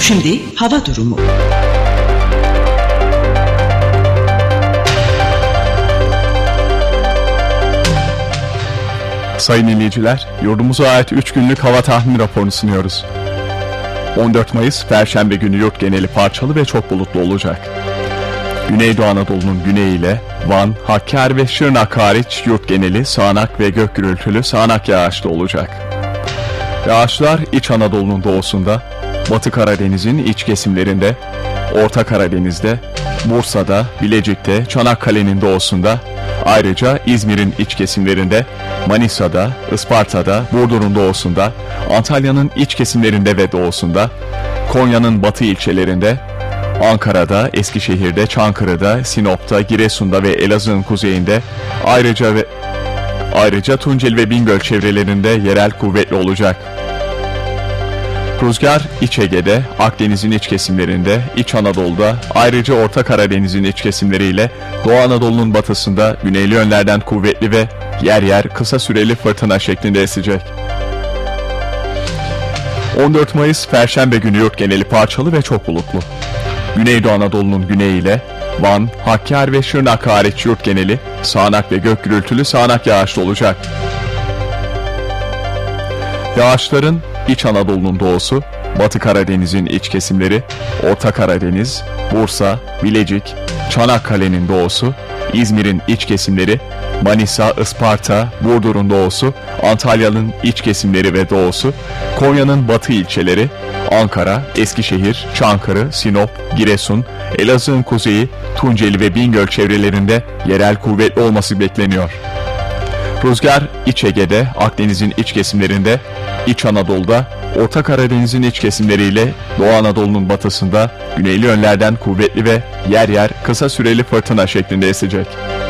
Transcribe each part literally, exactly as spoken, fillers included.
Şimdi hava durumu. Sayın dinleyiciler, yurdumuza ait üç günlük hava tahmin raporunu sunuyoruz. on dört Mayıs Perşembe günü yurt geneli parçalı ve çok bulutlu olacak. Güneydoğu Anadolu'nun güneyiyle Van, Hakkari ve Şırnak hariç yurt geneli sağanak ve gök gürültülü sağanak yağışlı olacak. Yağışlar İç Anadolu'nun doğusunda, Batı Karadeniz'in iç kesimlerinde, Orta Karadeniz'de, Bursa'da, Bilecik'te, Çanakkale'nin doğusunda, ayrıca İzmir'in iç kesimlerinde, Manisa'da, Isparta'da, Burdur'un doğusunda, Antalya'nın iç kesimlerinde ve doğusunda, Konya'nın batı ilçelerinde, Ankara'da, Eskişehir'de, Çankırı'da, Sinop'ta, Giresun'da ve Elazığ'ın kuzeyinde, ayrıca ve ayrıca Tunceli ve Bingöl çevrelerinde yerel kuvvetli olacak. Rüzgar İç Ege'de, Akdeniz'in iç kesimlerinde, İç Anadolu'da, ayrıca Orta Karadeniz'in iç kesimleriyle Doğu Anadolu'nun batısında güneyli yönlerden kuvvetli ve yer yer kısa süreli fırtına şeklinde esecek. on dört Mayıs Perşembe günü yurt geneli parçalı ve çok bulutlu. Güneydoğu Anadolu'nun güneyiyle Van, Hakkari ve Şırnak hariç yurt geneli sağanak ve gök gürültülü sağanak yağışlı olacak. Yağışların İç Anadolu'nun doğusu, Batı Karadeniz'in iç kesimleri, Orta Karadeniz, Bursa, Bilecik, Çanakkale'nin doğusu, İzmir'in iç kesimleri, Manisa, Isparta, Burdur'un doğusu, Antalya'nın iç kesimleri ve doğusu, Konya'nın batı ilçeleri, Ankara, Eskişehir, Çankırı, Sinop, Giresun, Elazığ'ın kuzeyi, Tunceli ve Bingöl çevrelerinde yerel kuvvetli olması bekleniyor. Rüzgar İç Ege'de, Akdeniz'in iç kesimlerinde, İç Anadolu'da, Orta Karadeniz'in iç kesimleriyle Doğu Anadolu'nun batısında güneyli yönlerden kuvvetli ve yer yer kısa süreli fırtına şeklinde esecek.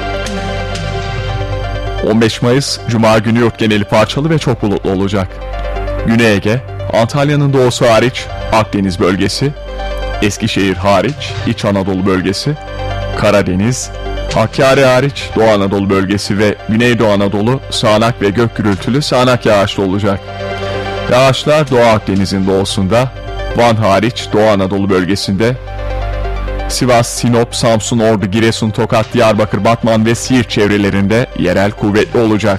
on beş Mayıs Cuma günü yurt geneli parçalı ve çok bulutlu olacak. Güney Ege, Antalya'nın doğusu hariç Akdeniz bölgesi, Eskişehir hariç İç Anadolu bölgesi, Karadeniz, Hakkari hariç Doğu Anadolu bölgesi ve Güneydoğu Anadolu sağanak ve gök gürültülü sağanak yağışlı olacak. Yağışlar Doğu Akdeniz'in doğusunda, Van hariç Doğu Anadolu bölgesinde, Sivas, Sinop, Samsun, Ordu, Giresun, Tokat, Diyarbakır, Batman ve Siirt çevrelerinde yerel kuvvetli olacak.